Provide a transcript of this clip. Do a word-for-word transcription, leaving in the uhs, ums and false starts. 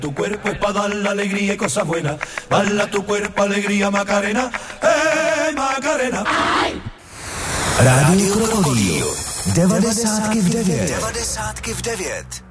Tu cuerpo es para dar la alegría y cosas buenas. Bala tu cuerpo, alegría, Macarena. ¡Eh, Macarena! Rádio Krokodýl. devadesátky v devět. devadesátky v devět.